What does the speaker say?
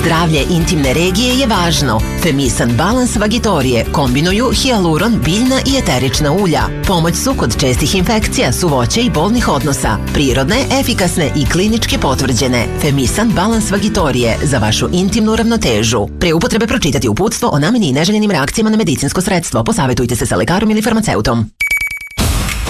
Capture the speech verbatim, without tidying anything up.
Zdravlje intimne regije je važno. Femisan Balans Vagitorije kombinuju hijaluron, biljna i eterična ulja. Pomoć su kod čestih infekcija, suvoće i bolnih odnosa. Prirodne, efikasne i klinički potvrđene. Femisan Balans Vagitorije za vašu intimnu ravnotežu. Pre upotrebe pročitati uputstvo o nameni i neželjenim reakcijama na medicinsko sredstvo. Posavetujte se sa lekarom ili farmaceutom.